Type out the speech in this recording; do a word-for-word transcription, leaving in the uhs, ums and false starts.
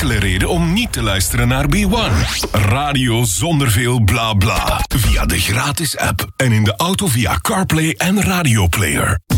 enkele reden om niet te luisteren naar B one. Radio zonder veel bla bla. Via de gratis app en in de auto via CarPlay en Radio Player.